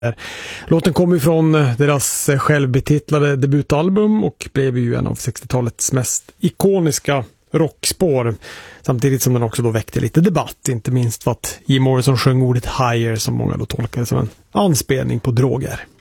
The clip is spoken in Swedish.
Låten kom ifrån deras självbetitlade debutalbum och blev ju en av 60-talets mest ikoniska rockspår. Samtidigt som den också då väckte lite debatt, inte minst för att Jim Morrison sjöng ordet higher som många då tolkade som en anspelning på droger.